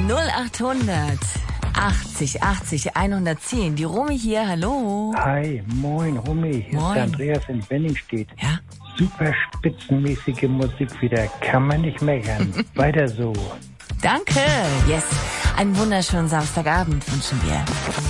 0800 80 80 110. Die Romy hier, hallo. Hi, moin, Romy. Hier ist der Andreas in Wenningstedt. Ja? Super spitzenmäßige Musik wieder. Kann man nicht meckern. Weiter so. Danke. Yes. Einen wunderschönen Samstagabend wünschen wir.